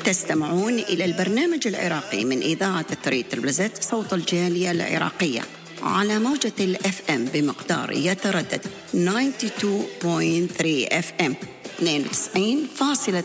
تستمعون إلى البرنامج العراقي من إذاعة 3 صوت الجالية العراقية على موجة الFM بمقدار يتردد 92.3 FM 92.3